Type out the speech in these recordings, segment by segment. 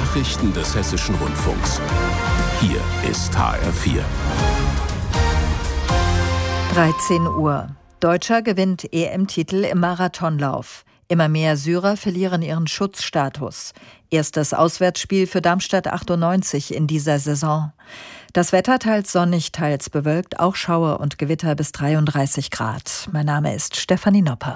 Nachrichten des Hessischen Rundfunks. Hier ist HR4. 13 Uhr. Deutscher gewinnt EM-Titel im Marathonlauf. Immer mehr Syrer verlieren ihren Schutzstatus. Erstes Auswärtsspiel für Darmstadt 98 in dieser Saison. Das Wetter teils sonnig, teils bewölkt, auch Schauer und Gewitter bis 33 Grad. Mein Name ist Stefanie Nopper.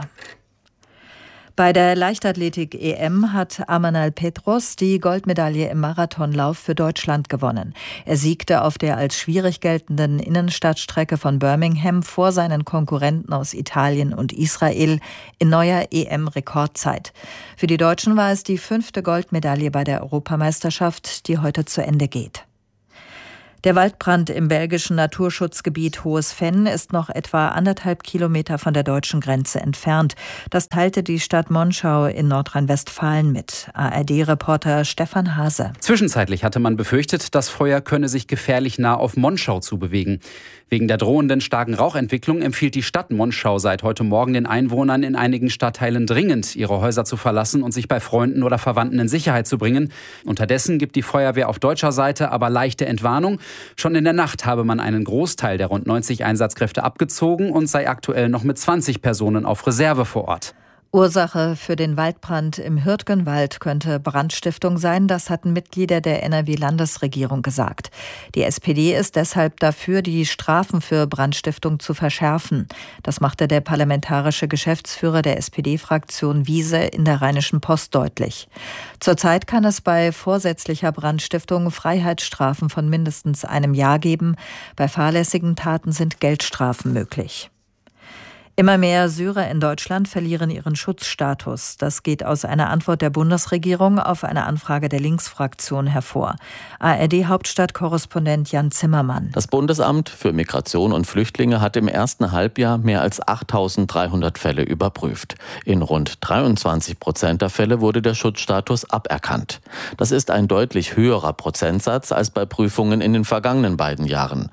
Bei der Leichtathletik-EM hat Amanal Petros die Goldmedaille im Marathonlauf für Deutschland gewonnen. Er siegte auf der als schwierig geltenden Innenstadtstrecke von Birmingham vor seinen Konkurrenten aus Italien und Israel in neuer EM-Rekordzeit. Für die Deutschen war es die 5. Goldmedaille bei der Europameisterschaft, die heute zu Ende geht. Der Waldbrand im belgischen Naturschutzgebiet Hohes Venn ist noch etwa 1,5 Kilometer von der deutschen Grenze entfernt. Das teilte die Stadt Monschau in Nordrhein-Westfalen mit. ARD-Reporter Stefan Hase. Zwischenzeitlich hatte man befürchtet, das Feuer könne sich gefährlich nah auf Monschau zubewegen. Wegen der drohenden starken Rauchentwicklung empfiehlt die Stadt Monschau seit heute Morgen den Einwohnern in einigen Stadtteilen dringend, ihre Häuser zu verlassen und sich bei Freunden oder Verwandten in Sicherheit zu bringen. Unterdessen gibt die Feuerwehr auf deutscher Seite aber leichte Entwarnung. Schon in der Nacht habe man einen Großteil der rund 90 Einsatzkräfte abgezogen und sei aktuell noch mit 20 Personen auf Reserve vor Ort. Ursache für den Waldbrand im Hürtgenwald könnte Brandstiftung sein, das hatten Mitglieder der NRW-Landesregierung gesagt. Die SPD ist deshalb dafür, die Strafen für Brandstiftung zu verschärfen. Das machte der parlamentarische Geschäftsführer der SPD-Fraktion Wiese in der Rheinischen Post deutlich. Zurzeit kann es bei vorsätzlicher Brandstiftung Freiheitsstrafen von mindestens einem Jahr geben. Bei fahrlässigen Taten sind Geldstrafen möglich. Immer mehr Syrer in Deutschland verlieren ihren Schutzstatus. Das geht aus einer Antwort der Bundesregierung auf eine Anfrage der Linksfraktion hervor. ARD-Hauptstadtkorrespondent Jan Zimmermann. Das Bundesamt für Migration und Flüchtlinge hat im ersten Halbjahr mehr als 8.300 Fälle überprüft. In rund 23% der Fälle wurde der Schutzstatus aberkannt. Das ist ein deutlich höherer Prozentsatz als bei Prüfungen in den vergangenen beiden Jahren.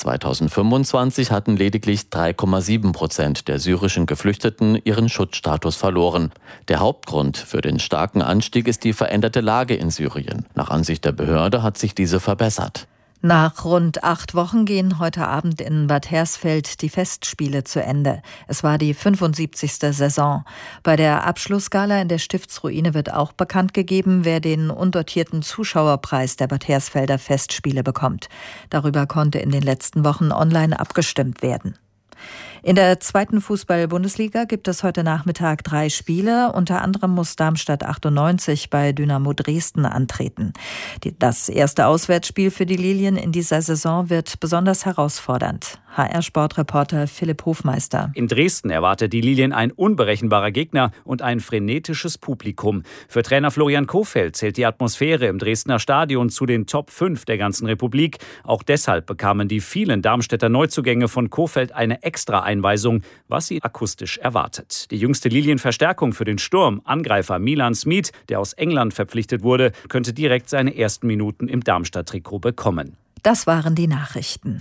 2025 hatten lediglich 3,7% der syrischen Geflüchteten ihren Schutzstatus verloren. Der Hauptgrund für den starken Anstieg ist die veränderte Lage in Syrien. Nach Ansicht der Behörde hat sich diese verbessert. Nach rund 8 Wochen gehen heute Abend in Bad Hersfeld die Festspiele zu Ende. Es war die 75. Saison. Bei der Abschlussgala in der Stiftsruine wird auch bekannt gegeben, wer den undotierten Zuschauerpreis der Bad Hersfelder Festspiele bekommt. Darüber konnte in den letzten Wochen online abgestimmt werden. In der 2. Fußball-Bundesliga gibt es heute Nachmittag 3 Spiele. Unter anderem muss Darmstadt 98 bei Dynamo Dresden antreten. Das erste Auswärtsspiel für die Lilien in dieser Saison wird besonders herausfordernd. HR-Sportreporter Philipp Hofmeister. In Dresden erwartet die Lilien ein unberechenbarer Gegner und ein frenetisches Publikum. Für Trainer Florian Kohfeldt zählt die Atmosphäre im Dresdner Stadion zu den Top 5 der ganzen Republik. Auch deshalb bekamen die vielen Darmstädter Neuzugänge von Kohfeldt eine Extra-Einweisung, was sie akustisch erwartet. Die jüngste Lilienverstärkung für den Sturm, Angreifer Milan Smith, der aus England verpflichtet wurde, könnte direkt seine ersten Minuten im Darmstadt-Trikot bekommen. Das waren die Nachrichten.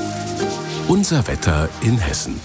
Unser Wetter in Hessen.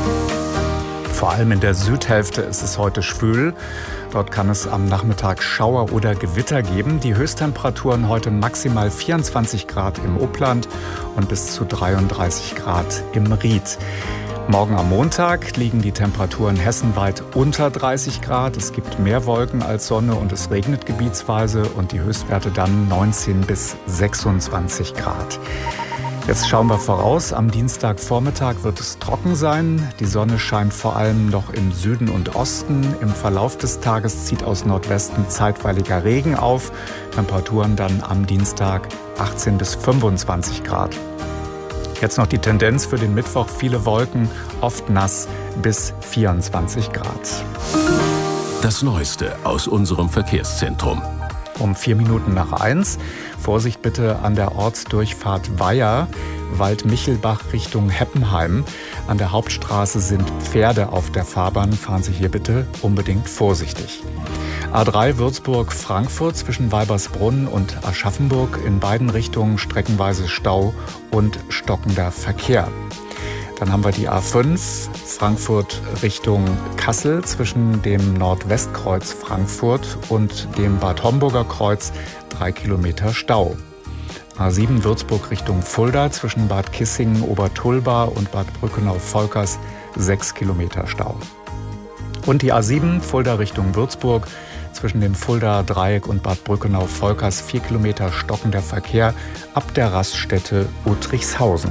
Vor allem in der Südhälfte ist es heute schwül. Dort kann es am Nachmittag Schauer oder Gewitter geben. Die Höchsttemperaturen heute maximal 24 Grad im Upland und bis zu 33 Grad im Ried. Morgen am Montag liegen die Temperaturen hessenweit unter 30 Grad. Es gibt mehr Wolken als Sonne und es regnet gebietsweise und die Höchstwerte dann 19 bis 26 Grad. Jetzt schauen wir voraus. Am Dienstagvormittag wird es trocken sein. Die Sonne scheint vor allem noch im Süden und Osten. Im Verlauf des Tages zieht aus Nordwesten zeitweiliger Regen auf. Temperaturen dann am Dienstag 18 bis 25 Grad. Jetzt noch die Tendenz für den Mittwoch. Viele Wolken, oft nass bis 24 Grad. Das Neueste aus unserem Verkehrszentrum. Um 1:04. Vorsicht bitte an der Ortsdurchfahrt Weiher, Waldmichelbach Richtung Heppenheim. An der Hauptstraße sind Pferde auf der Fahrbahn. Fahren Sie hier bitte unbedingt vorsichtig. A3 Würzburg-Frankfurt zwischen Weibersbrunn und Aschaffenburg in beiden Richtungen streckenweise Stau und stockender Verkehr. Dann haben wir die A5 Frankfurt Richtung Kassel zwischen dem Nordwestkreuz Frankfurt und dem Bad Homburger Kreuz 3 Kilometer Stau. A7 Würzburg Richtung Fulda zwischen Bad Kissingen, Obertulba und Bad Brückenau-Volkers 6 Kilometer Stau. Und die A7 Fulda Richtung Würzburg zwischen dem Fuldaer Dreieck und Bad Brückenau-Volkers 4 Kilometer stockender Verkehr ab der Raststätte Uttrichshausen.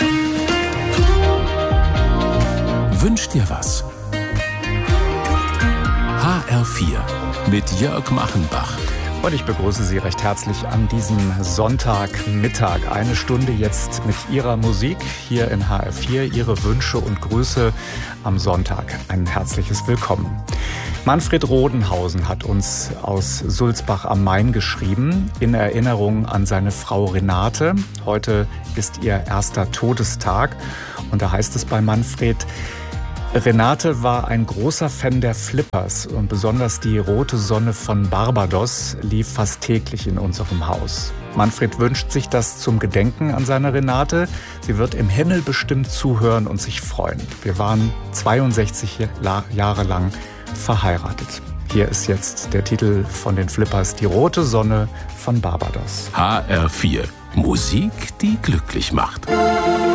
Wünsch dir was? HR4 mit Jörg Machenbach. Und ich begrüße Sie recht herzlich an diesem Sonntagmittag. Eine Stunde jetzt mit Ihrer Musik hier in HR4. Ihre Wünsche und Grüße am Sonntag. Ein herzliches Willkommen. Manfred Rodenhausen hat uns aus Sulzbach am Main geschrieben, in Erinnerung an seine Frau Renate. Heute ist ihr erster Todestag. Und da heißt es bei Manfred: Renate war ein großer Fan der Flippers und besonders die Rote Sonne von Barbados lief fast täglich in unserem Haus. Manfred wünscht sich das zum Gedenken an seine Renate. Sie wird im Himmel bestimmt zuhören und sich freuen. Wir waren 62 Jahre lang verheiratet. Hier ist jetzt der Titel von den Flippers, Die Rote Sonne von Barbados. HR4, Musik, die glücklich macht.